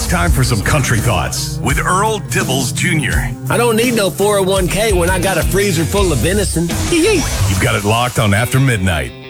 It's time for some country thoughts with Earl Dibbles Jr. I don't need no 401k when I got a freezer full of venison. You've got it locked on After Midnight.